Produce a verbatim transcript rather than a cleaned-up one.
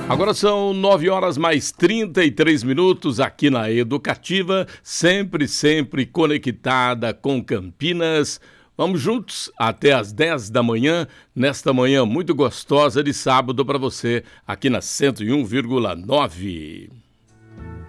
Agora são nove horas mais trinta e três minutos aqui na Educativa, sempre, sempre conectada com Campinas. Vamos juntos até às dez da manhã, nesta manhã muito gostosa de sábado para você, aqui na cento e um vírgula nove.